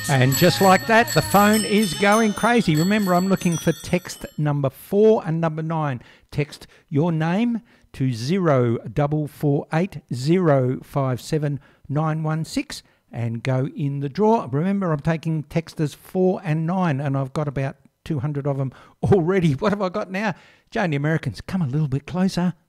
And just like that, the phone is going crazy. Remember, I'm looking for text number 4 and number 9. Text your name to 0448 057 916 and go in the draw. Remember, I'm taking texters 4 and 9, and I've got about 200 of them already. What have I got now? Jane the Americans, come a little bit closer.